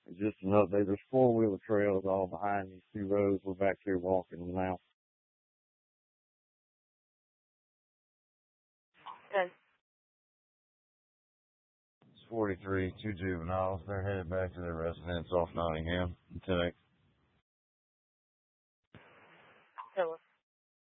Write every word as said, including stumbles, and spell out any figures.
Just an update. There's four wheeler trails all behind these two roads. We're back here walking now. Good. It's forty-three, two juveniles. They're headed back to their residence off Nottingham today.